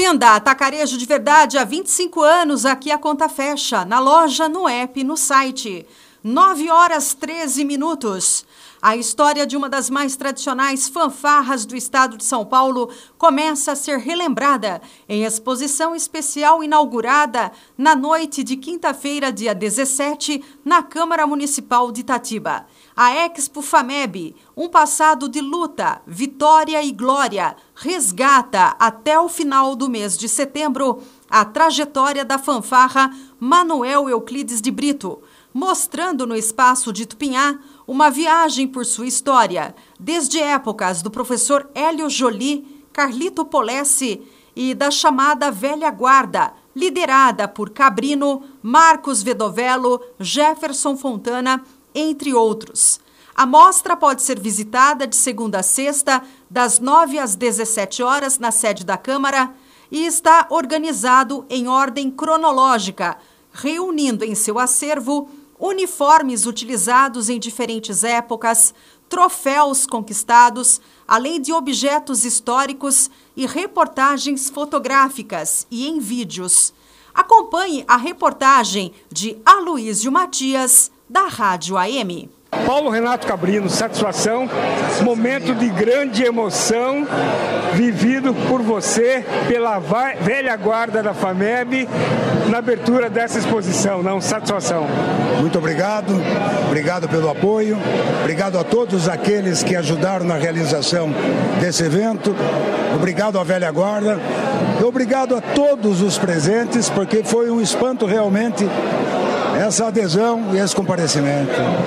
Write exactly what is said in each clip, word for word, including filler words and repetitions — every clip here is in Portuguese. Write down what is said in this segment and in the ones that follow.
Linda, atacarejo de verdade há vinte e cinco anos, aqui a conta fecha, na loja, no app, no site. nove horas treze minutos. A história de uma das mais tradicionais fanfarras do estado de São Paulo começa a ser relembrada em exposição especial inaugurada na noite de quinta-feira, dia dezessete, na Câmara Municipal de Itatiba. A Expo FAMEB, um passado de luta, vitória e glória, resgata até o final do mês de setembro a trajetória da fanfarra Manuel Euclides de Brito, mostrando no espaço de Tupinhá uma viagem por sua história, desde épocas do professor Hélio Joly, Carlito Polessi e da chamada Velha Guarda, liderada por Cabrino, Marcos Vedovello, Jefferson Fontana, entre outros. A mostra pode ser visitada de segunda a sexta, das nove às dezessete horas, na sede da Câmara, e está organizado em ordem cronológica, reunindo em seu acervo uniformes utilizados em diferentes épocas, troféus conquistados, além de objetos históricos e reportagens fotográficas e em vídeos. Acompanhe a reportagem de Aloísio Matias, da Rádio A M. Paulo Renato Cabrino, satisfação, momento de grande emoção vivido por você, pela velha guarda da FAMEB, na abertura dessa exposição, não? Satisfação. Muito obrigado, obrigado pelo apoio, obrigado a todos aqueles que ajudaram na realização desse evento, obrigado à velha guarda, e obrigado a todos os presentes, porque foi um espanto realmente essa adesão e esse comparecimento.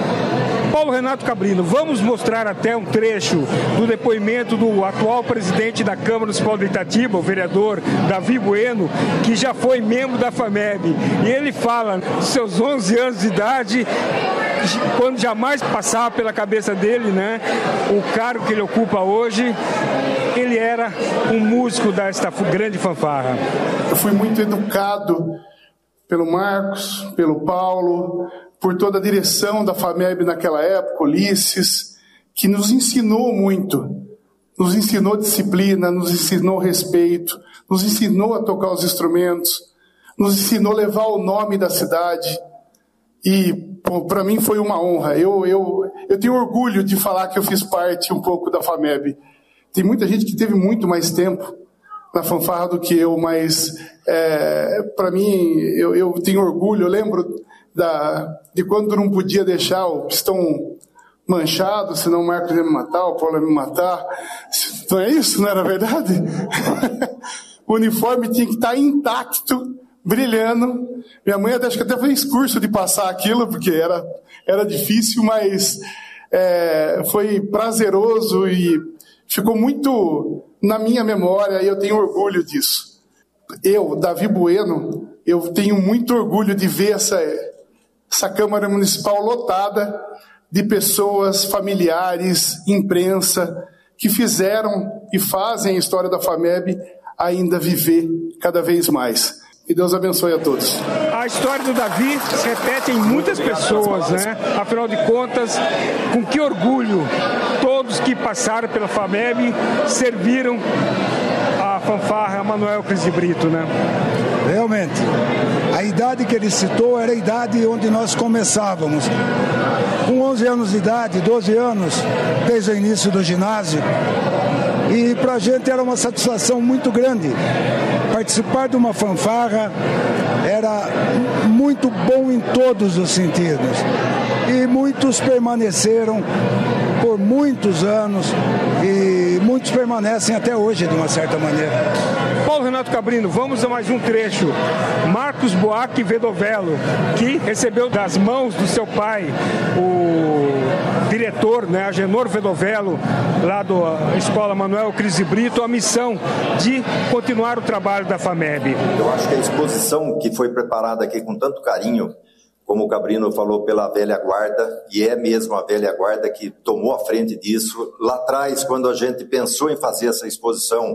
Paulo Renato Cabrino, vamos mostrar até um trecho do depoimento do atual presidente da Câmara Municipal de Itatiba, o vereador Davi Bueno, que já foi membro da FAMEB. E ele fala dos seus onze anos de idade, quando jamais passava pela cabeça dele, né, o cargo que ele ocupa hoje. Ele era um músico desta grande fanfarra. Eu fui muito educado pelo Marcos, pelo Paulo, por toda a direção da FAMEB naquela época, Ulisses, que nos ensinou muito, nos ensinou disciplina, nos ensinou respeito, nos ensinou a tocar os instrumentos, nos ensinou a levar o nome da cidade. E para mim foi uma honra. Eu, eu, eu tenho orgulho de falar que eu fiz parte um pouco da FAMEB. Tem muita gente que teve muito mais tempo na fanfarra do que eu, mas é, para mim, eu, eu tenho orgulho. Eu lembro da, de quando não podia deixar o pistão manchado, senão o Marcos ia me matar, o Paulo ia me matar. Não é isso? Não era verdade? O uniforme tinha que estar intacto, brilhando. Minha mãe até, acho que até fez curso de passar aquilo, porque era, era difícil, mas é, foi prazeroso e ficou muito na minha memória e eu tenho orgulho disso. Eu, Davi Bueno, eu tenho muito orgulho de ver essa, essa Câmara Municipal lotada de pessoas, familiares, imprensa, que fizeram e fazem a história da FAMEB ainda viver cada vez mais. E Deus abençoe a todos. A história do Davi se repete em muitas pessoas, né? Afinal de contas, com que orgulho todos que passaram pela FAMEB serviram a fanfarra Manuel Euclides de Brito, né? Realmente, a idade que ele citou era a idade onde nós começávamos. Com onze anos de idade, doze anos, desde o início do ginásio. E para a gente era uma satisfação muito grande. Participar de uma fanfarra era muito bom em todos os sentidos. E muitos permaneceram por muitos anos e muitos permanecem até hoje, de uma certa maneira. Paulo Renato Cabrino, vamos a mais um trecho. Marcos Boac Vedovello, que recebeu das mãos do seu pai, o diretor, né, Agenor Vedovello, lá da Escola Manuel Euclides de Brito, a missão de continuar o trabalho da FAMEB. Eu acho que a exposição que foi preparada aqui com tanto carinho, como o Cabrino falou, pela velha guarda, e é mesmo a velha guarda que tomou a frente disso. Lá atrás, quando a gente pensou em fazer essa exposição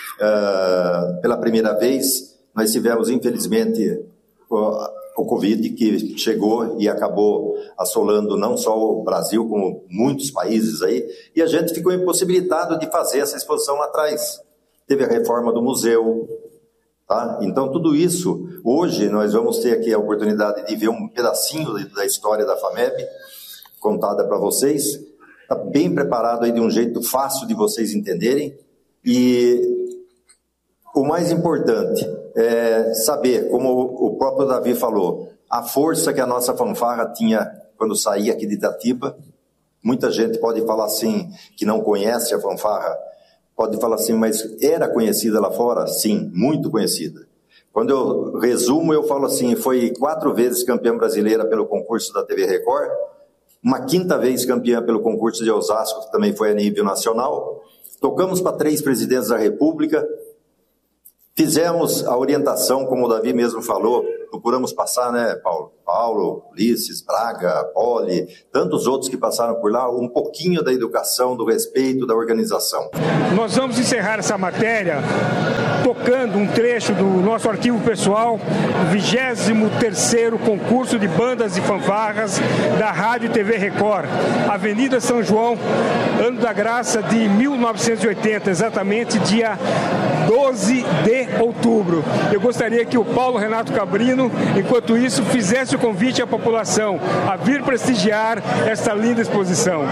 uh, pela primeira vez, nós tivemos, infelizmente, o, o Covid, que chegou e acabou assolando não só o Brasil, como muitos países aí, e a gente ficou impossibilitado de fazer essa exposição lá atrás. Teve a reforma do museu, Tá? Então, tudo isso, hoje nós vamos ter aqui a oportunidade de ver um pedacinho da história da FAMEB, contada para vocês. Está bem preparado aí de um jeito fácil de vocês entenderem. E o mais importante é saber, como o próprio Davi falou, a força que a nossa fanfarra tinha quando saía aqui de Itatiba. Muita gente pode falar assim, que não conhece a fanfarra, pode falar assim, mas era conhecida lá fora? Sim, muito conhecida. Quando eu resumo, eu falo assim, foi quatro vezes campeã brasileira pelo concurso da T V Record, uma quinta vez campeã pelo concurso de Osasco, que também foi a nível nacional. Tocamos para três presidentes da República, fizemos a orientação, como o Davi mesmo falou, procuramos passar, né, Paulo? Paulo, Ulisses, Braga, Poli, tantos outros que passaram por lá, um pouquinho da educação, do respeito, da organização. Nós vamos encerrar essa matéria tocando um trecho do nosso arquivo pessoal, vigésimo terceiro concurso de bandas e fanfarras da Rádio e T V Record, Avenida São João, ano da graça de mil novecentos e oitenta, exatamente dia doze de outubro. Eu gostaria que o Paulo Renato Cabrino, enquanto isso, fizesse o convite à população a vir prestigiar esta linda exposição.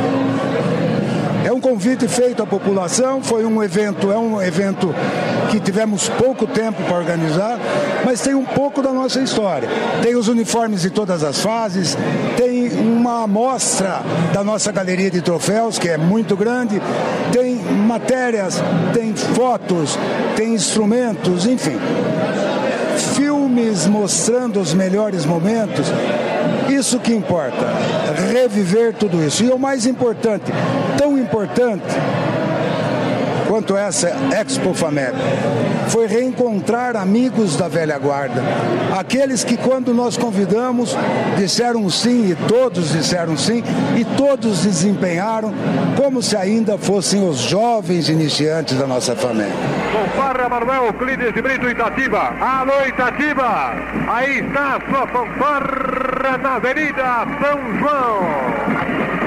É um convite feito à população, foi um evento, é um evento que tivemos pouco tempo para organizar, mas tem um pouco da nossa história. Tem os uniformes de todas as fases, tem uma amostra da nossa galeria de troféus, que é muito grande, tem matérias, tem fotos, tem instrumentos, enfim. Filmes mostrando os melhores momentos, isso que importa, reviver tudo isso. E o mais importante, tão importante quanto essa Expo FAMEB, foi reencontrar amigos da velha guarda, aqueles que quando nós convidamos disseram sim, e todos disseram sim, e todos desempenharam como se ainda fossem os jovens iniciantes da nossa FAMEB. Fanfarra Manuel Euclides de Brito, Itatiba. Alô, Itatiba! Aí está a sua fanfarra na Avenida São João.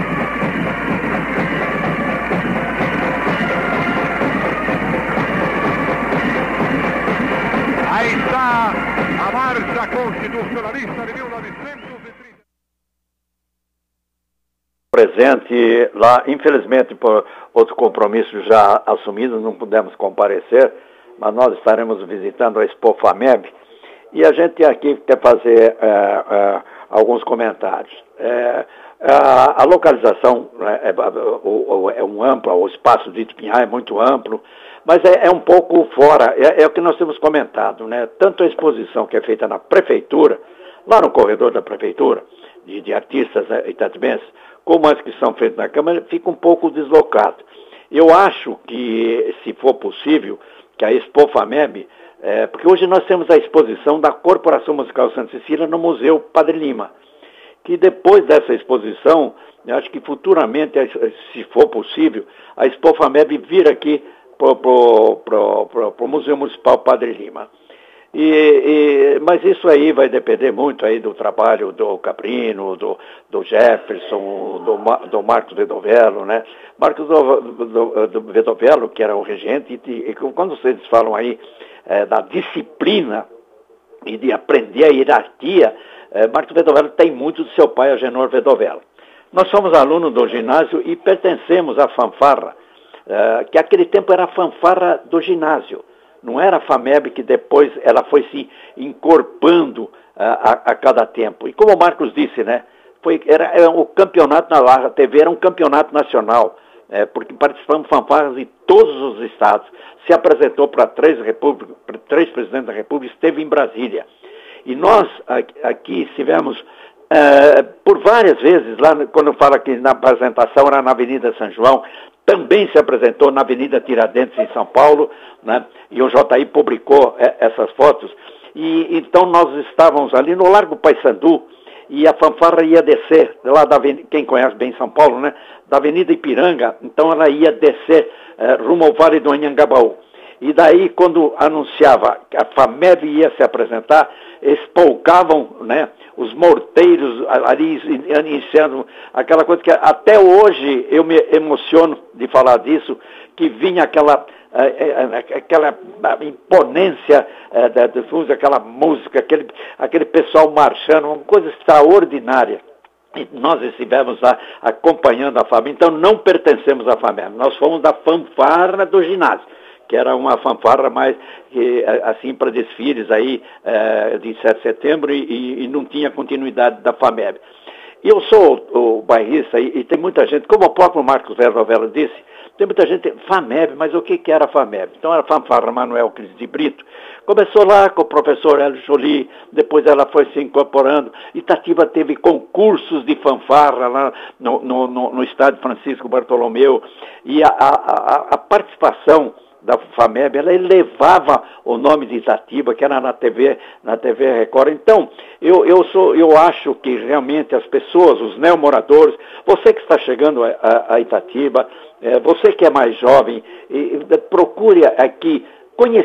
Aí está a marcha constitucionalista de mil novecentos e trinta. Presente lá, infelizmente por outros compromissos já assumidos, não pudemos comparecer, mas nós estaremos visitando a Expo FAMEB e a gente aqui quer fazer é, é, alguns comentários. É, a, a localização é, é, é um amplo, o espaço de Itupinhá é muito amplo, mas é, é um pouco fora, é, é o que nós temos comentado, né? Tanto a exposição que é feita na prefeitura, lá no corredor da prefeitura, de, de artistas né, itatibenses, como as que são feitas na Câmara, fica um pouco deslocado. Eu acho que, se for possível, que a Expo FAMEB, é, porque hoje nós temos a exposição da Corporação Musical Santa Cecília no Museu Padre Lima, que depois dessa exposição, eu acho que futuramente, se for possível, a Expo FAMEB vir aqui para o Museu Municipal Padre Lima. E, e, mas isso aí vai depender muito aí do trabalho do Caprino, do, do Jefferson, do, do Marcos Vedovello, né? Marcos do, do, do Vedovello, que era o regente, e, e quando vocês falam aí é, da disciplina e de aprender a hierarquia, é, Marcos Vedovello tem muito do seu pai, Agenor Vedovello. Nós somos alunos do ginásio e pertencemos à fanfarra, é, que naquele tempo era a fanfarra do ginásio. Não era a FAMEB que depois ela foi se encorpando uh, a, a cada tempo. E como o Marcos disse, né, foi, era, era o campeonato na Larra T V, era um campeonato nacional, é, porque participamos de fanfarras em todos os estados. Se apresentou para três, três presidentes da República, esteve em Brasília. E nós aqui estivemos uh, por várias vezes, lá quando eu falo aqui na apresentação, era na Avenida São João, também se apresentou na Avenida Tiradentes, em São Paulo, né? E o J I publicou é, essas fotos. E então nós estávamos ali no Largo Paissandu e a fanfarra ia descer, lá da avenida, quem conhece bem São Paulo, né? Da Avenida Ipiranga, então ela ia descer é, rumo ao Vale do Anhangabaú. E daí, quando anunciava que a FAMEB ia se apresentar, eles polcavam, né, os morteiros ali iniciando aquela coisa que até hoje eu me emociono de falar disso, que vinha aquela aquela imponência da difusão, aquela música, aquele, aquele pessoal marchando, uma coisa extraordinária. E nós estivemos lá acompanhando a FAMEB, então não pertencemos à FAMEB, nós fomos da fanfarra do ginásio, que era uma fanfarra mais, assim, para desfiles aí, de sete de setembro, e, e não tinha continuidade da FAMEB. Eu sou o, o bairrista, e, e tem muita gente, como o próprio Marcos Verrovella disse, tem muita gente, FAMEB, mas o que, que era a FAMEB? Então era a fanfarra Manuel Cris de Brito. Começou lá com o professor Hélio Joly, depois ela foi se incorporando. Itatiba teve concursos de fanfarra lá no, no, no, no estádio Francisco Bartolomeu, e a, a, a participação da FAMEB, ela elevava o nome de Itatiba, que era na T V, na T V Record. Então, eu, eu, sou, eu acho que realmente as pessoas, os neomoradores, você que está chegando a, a, a Itatiba, é, você que é mais jovem, e, e, procure aqui conhecer